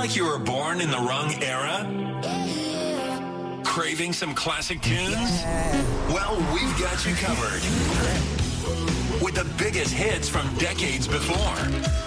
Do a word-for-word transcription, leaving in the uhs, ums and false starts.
like you were born in the wrong era? Craving some classic tunes? Well, we've got you covered with the biggest hits from decades before.